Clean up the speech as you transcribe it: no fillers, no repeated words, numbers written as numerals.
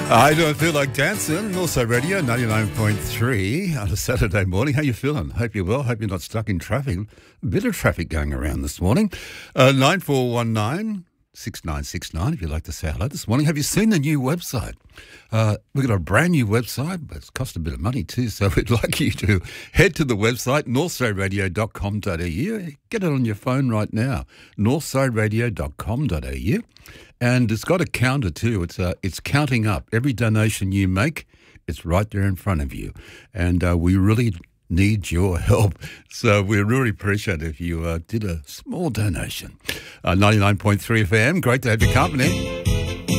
I don't feel like dancing. Also radio 99.3 on a Saturday morning. How you feeling? Hope you're well. Hope you're not stuck in traffic. A bit of traffic going around this morning. 9419-6969 if you'd like to say hello this morning. Have you seen the new website? We've got a brand new website, but it's cost a bit of money too, so we'd like you to head to the website, northsideradio.com.au. Get it on your phone right now, northsideradio.com.au. And it's got a counter too. It's counting up. Every donation you make, it's right there in front of you. And we really need your help. So we really appreciate it if you did a small donation. 99.3 FM, great to have your company.